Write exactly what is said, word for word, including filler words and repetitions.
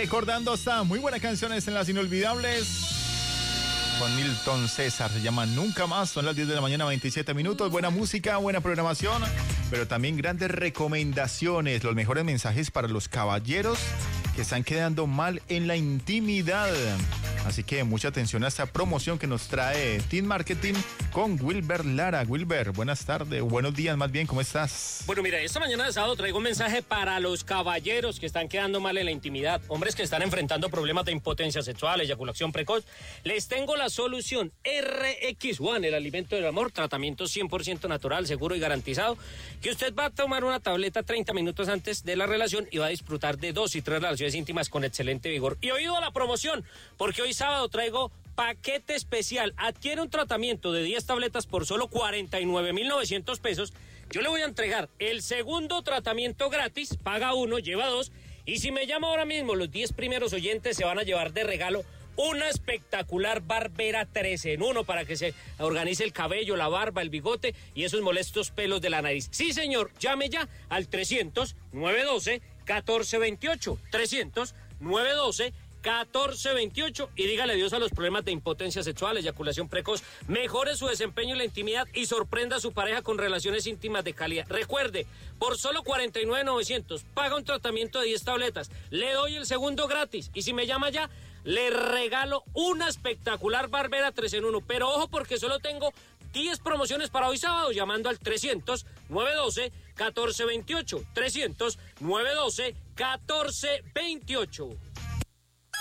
Recordando hasta muy buenas canciones en las inolvidables. Con Milton César, se llama Nunca Más. Son las diez de la mañana, veintisiete minutos. Buena música, buena programación, pero también grandes recomendaciones. Los mejores mensajes para los caballeros que están quedando mal en la intimidad. Así que mucha atención a esta promoción que nos trae Team Marketing con Wilber Lara. Wilber, buenas tardes, buenos días más bien, ¿cómo estás? Bueno, mira, esta mañana de sábado traigo un mensaje para los caballeros que están quedando mal en la intimidad, hombres que están enfrentando problemas de impotencia sexual, eyaculación precoz. Les tengo la solución, R X uno, el alimento del amor, tratamiento cien por ciento natural, seguro y garantizado, que usted va a tomar una tableta treinta minutos antes de la relación y va a disfrutar de dos y tres relaciones íntimas con excelente vigor. Y oído a la promoción, porque hoy sábado traigo paquete especial. Adquiere un tratamiento de diez tabletas por solo cuarenta y nueve mil novecientos pesos. Yo le voy a entregar el segundo tratamiento gratis, paga uno, lleva dos, y si me llama ahora mismo, los diez primeros oyentes se van a llevar de regalo una espectacular barbera tres en uno para que se organice el cabello, la barba, el bigote y esos molestos pelos de la nariz. Sí, señor, llame ya al trescientos, nueve doce, catorce veintiocho, trescientos, nueve doce, catorce veintiocho y dígale adiós a los problemas de impotencia sexual, eyaculación precoz, mejore su desempeño en la intimidad y sorprenda a su pareja con relaciones íntimas de calidad. Recuerde, por solo cuarenta y nueve mil novecientos, paga un tratamiento de diez tabletas, le doy el segundo gratis y si me llama ya, le regalo una espectacular barbera tres en uno, pero ojo porque solo tengo diez promociones para hoy sábado llamando al trescientos, nueve doce, catorce veintiocho, trescientos, nueve doce, catorce veintiocho.